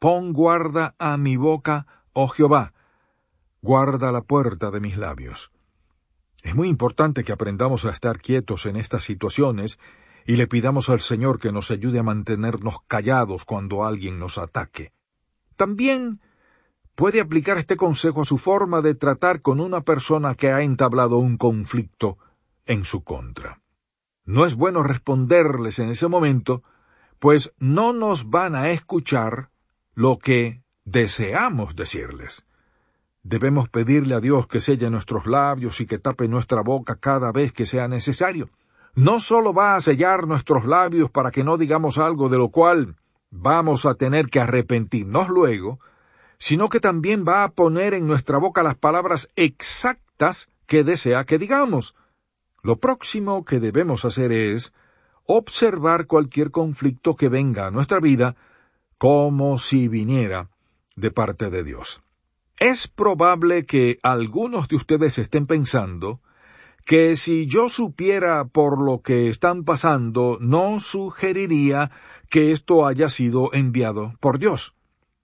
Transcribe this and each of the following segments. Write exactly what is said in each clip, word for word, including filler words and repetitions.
Pon guarda a mi boca, oh Jehová, guarda la puerta de mis labios. Es muy importante que aprendamos a estar quietos en estas situaciones y le pidamos al Señor que nos ayude a mantenernos callados cuando alguien nos ataque. También puede aplicar este consejo a su forma de tratar con una persona que ha entablado un conflicto en su contra. No es bueno responderles en ese momento, pues no nos van a escuchar lo que deseamos decirles. Debemos pedirle a Dios que selle nuestros labios y que tape nuestra boca cada vez que sea necesario. No solo va a sellar nuestros labios para que no digamos algo de lo cual vamos a tener que arrepentirnos luego, sino que también va a poner en nuestra boca las palabras exactas que desea que digamos. Lo próximo que debemos hacer es observar cualquier conflicto que venga a nuestra vida como si viniera de parte de Dios. Es probable que algunos de ustedes estén pensando que si yo supiera por lo que están pasando, no sugeriría que esto haya sido enviado por Dios.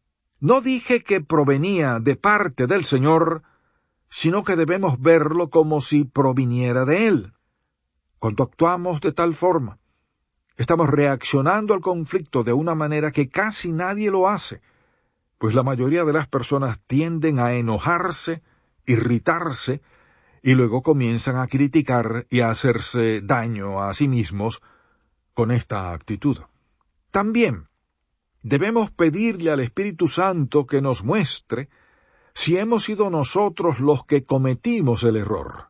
No dije que provenía de parte del Señor, sino que debemos verlo como si proviniera de Él. Cuando actuamos de tal forma, estamos reaccionando al conflicto de una manera que casi nadie lo hace, pues la mayoría de las personas tienden a enojarse, irritarse, y luego comienzan a criticar y a hacerse daño a sí mismos con esta actitud. También debemos pedirle al Espíritu Santo que nos muestre si hemos sido nosotros los que cometimos el error.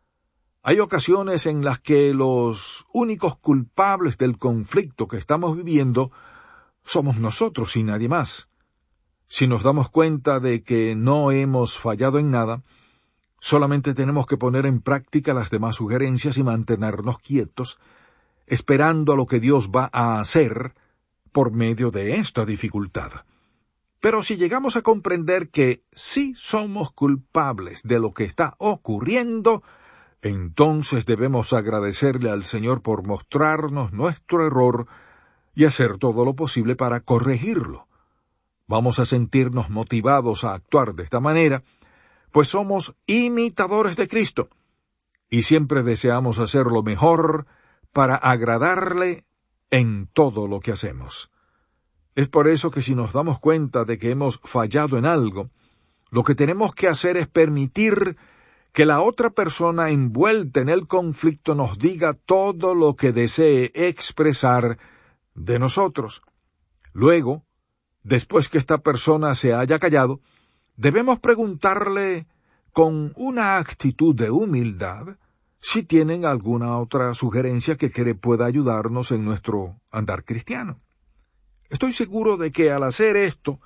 Hay ocasiones en las que los únicos culpables del conflicto que estamos viviendo somos nosotros y nadie más. Si nos damos cuenta de que no hemos fallado en nada, solamente tenemos que poner en práctica las demás sugerencias y mantenernos quietos, esperando a lo que Dios va a hacer por medio de esta dificultad. Pero si llegamos a comprender que sí somos culpables de lo que está ocurriendo, entonces debemos agradecerle al Señor por mostrarnos nuestro error y hacer todo lo posible para corregirlo. Vamos a sentirnos motivados a actuar de esta manera, pues somos imitadores de Cristo, y siempre deseamos hacer lo mejor para agradarle en todo lo que hacemos. Es por eso que si nos damos cuenta de que hemos fallado en algo, lo que tenemos que hacer es permitir que la otra persona envuelta en el conflicto nos diga todo lo que desee expresar de nosotros. Luego, después que esta persona se haya callado, debemos preguntarle con una actitud de humildad si tienen alguna otra sugerencia que cree pueda ayudarnos en nuestro andar cristiano. Estoy seguro de que al hacer esto,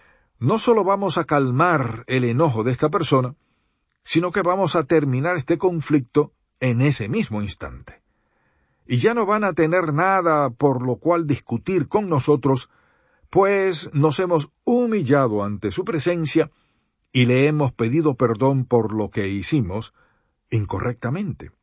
no solo vamos a calmar el enojo de esta persona, sino que vamos a terminar este conflicto en ese mismo instante. Y ya no van a tener nada por lo cual discutir con nosotros, pues nos hemos humillado ante su presencia y le hemos pedido perdón por lo que hicimos incorrectamente.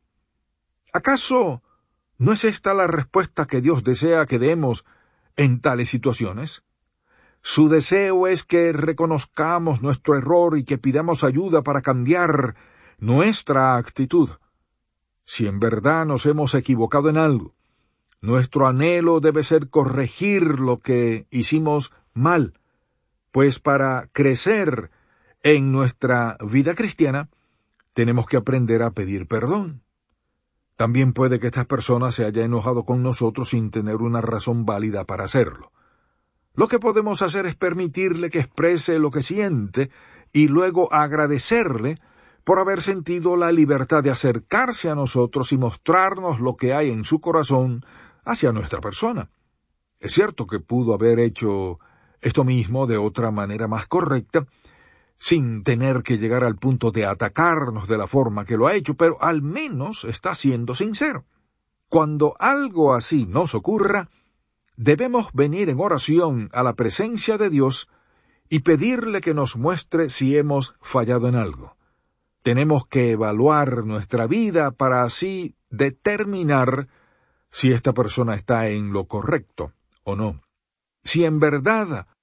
¿Acaso no es esta la respuesta que Dios desea que demos en tales situaciones? Su deseo es que reconozcamos nuestro error y que pidamos ayuda para cambiar nuestra actitud. Si en verdad nos hemos equivocado en algo, nuestro anhelo debe ser corregir lo que hicimos mal, pues para crecer en nuestra vida cristiana tenemos que aprender a pedir perdón. También puede que esta persona se haya enojado con nosotros sin tener una razón válida para hacerlo. Lo que podemos hacer es permitirle que exprese lo que siente y luego agradecerle por haber sentido la libertad de acercarse a nosotros y mostrarnos lo que hay en su corazón hacia nuestra persona. Es cierto que pudo haber hecho esto mismo de otra manera más correcta, sin tener que llegar al punto de atacarnos de la forma que lo ha hecho, pero al menos está siendo sincero. Cuando algo así nos ocurra, debemos venir en oración a la presencia de Dios y pedirle que nos muestre si hemos fallado en algo. Tenemos que evaluar nuestra vida para así determinar si esta persona está en lo correcto o no. Si en verdad